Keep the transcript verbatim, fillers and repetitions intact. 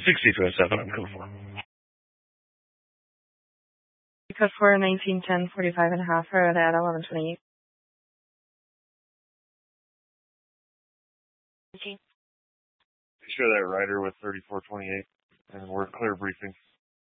sixty-two oh seven, I'm code four. Code four, nineteen ten, forty-five and a half, road at eleven twenty-eight. Okay. Share that rider with thirty-four twenty-eight, and we're clear briefing.